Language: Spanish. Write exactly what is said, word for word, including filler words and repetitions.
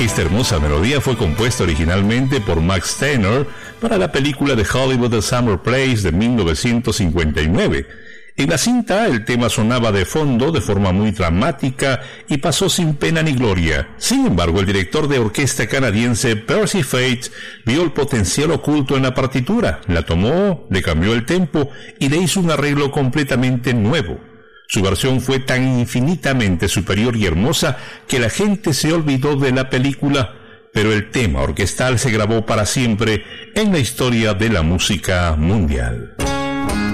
Esta hermosa melodía fue compuesta originalmente por Max Steiner para la película de Hollywood The Summer Place de mil novecientos cincuenta y nueve. En la cinta, el tema sonaba de fondo de forma muy dramática y pasó sin pena ni gloria. Sin embargo, el director de orquesta canadiense Percy Faith vio el potencial oculto en la partitura, la tomó, le cambió el tempo y le hizo un arreglo completamente nuevo. Su versión fue tan infinitamente superior y hermosa que la gente se olvidó de la película, pero el tema orquestal se grabó para siempre en la historia de la música mundial.